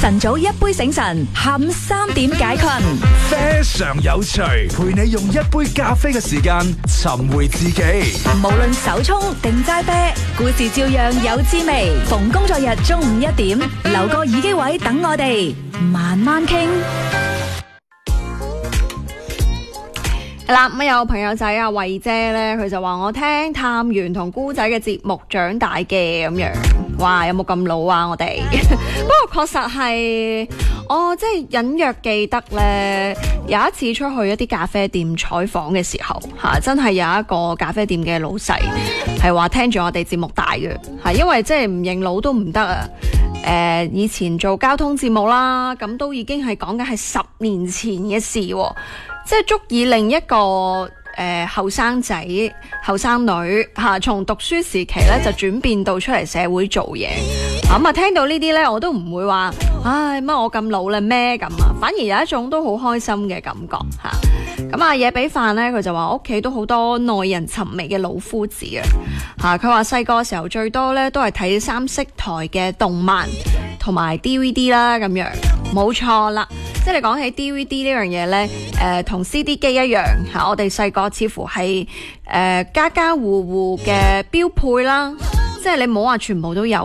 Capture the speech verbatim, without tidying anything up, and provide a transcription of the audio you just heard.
晨早一杯醒神，下午三點解困。 非常有趣，陪你用一杯咖啡嘅時間尋回自己。 無論手沖定齋啤，故事照樣有滋味。逢工作日中午一點，留個耳機位等我哋慢慢傾。 係啦，咁有朋友仔啊，慧姐咧，佢就話我聽探員同姑仔嘅節目長大嘅咁樣。哇，有冇咁老啊？我哋不過確實係，我即係隱約記得咧，有一次出去一啲咖啡店採訪嘅時候，吓、啊、真係有一個咖啡店嘅老細係話聽住我哋節目大嘅，係因為即係唔認老都唔得啊。誒、呃，以前做交通節目啦，咁都已經係講緊係十年前嘅事，即係足以令一個誒後生仔、後生女吓，從讀書時期咧就轉變到出嚟社會做嘢。咁啊，聽到呢啲咧，我都唔會話，唉，乜我咁老啦咩咁啊？反而有一種都好開心嘅感覺吓。咁啊，野比飯咧，佢就話屋企都好多耐人尋味嘅老夫子啊。吓，佢話細個嘅時候最多咧都係睇三色台嘅動漫同埋 D V D 啦，咁樣冇錯啦。即係你講起 D V D 呢樣嘢呢，誒、呃、同 C D 機一樣嚇，我哋細個似乎係誒、呃、家家戶戶嘅標配啦，即係你冇話全部都有。